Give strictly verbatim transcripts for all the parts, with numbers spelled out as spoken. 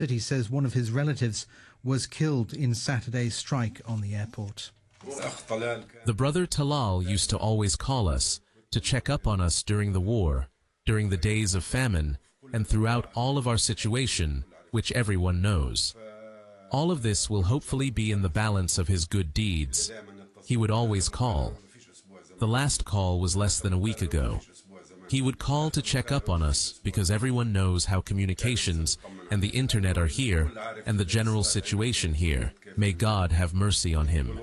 He says one of his relatives was killed in Saturday's strike on the airport. The brother Talal used to always call us to check up on us during the war, during the days of famine, and throughout all of our situation, which everyone knows. All of this will hopefully be in the balance of his good deeds. He would always call. The last call was less than a week ago. He would call to check up on us because everyone knows how communications and the internet are here and the general situation here. May God have mercy on him.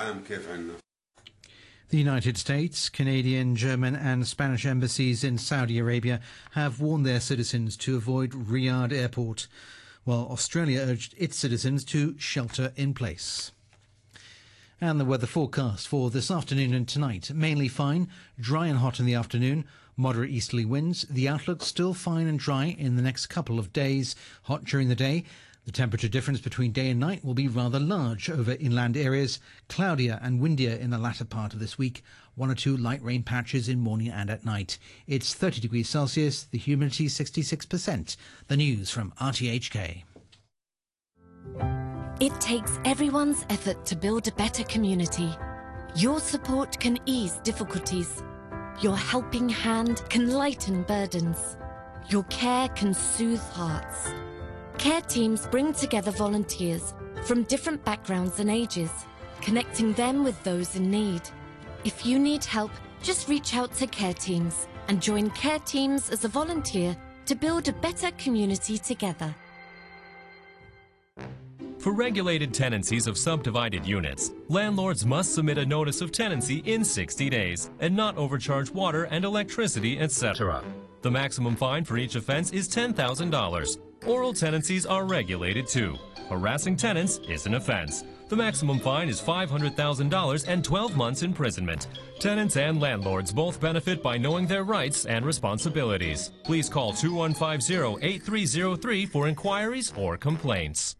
The United States, Canadian, German and Spanish embassies in Saudi Arabia have warned their citizens to avoid Riyadh airport, while Australia urged its citizens to shelter in place. And the weather forecast for this afternoon and tonight. Mainly fine, dry and hot in the afternoon, moderate easterly winds. The outlook still fine and dry in the next couple of days, hot during the day. The temperature difference between day and night will be rather large over inland areas, cloudier and windier in the latter part of this week. One or two light rain patches in morning and at night. It's thirty degrees Celsius, the humidity sixty-six percent. The news from R T H K. It takes everyone's effort to build a better community. Your support can ease difficulties. Your helping hand can lighten burdens. Your care can soothe hearts. Care teams bring together volunteers from different backgrounds and ages, connecting them with those in need. If you need help, just reach out to Care Teams and join Care Teams as a volunteer to build a better community together. For regulated tenancies of subdivided units, landlords must submit a notice of tenancy in sixty days and not overcharge water and electricity, et cetera. The maximum fine for each offense is ten thousand dollars. Oral tenancies are regulated too. Harassing tenants is an offense. The maximum fine is five hundred thousand dollars and twelve months imprisonment. Tenants and landlords both benefit by knowing their rights and responsibilities. Please call two one five zero, eight three zero three for inquiries or complaints.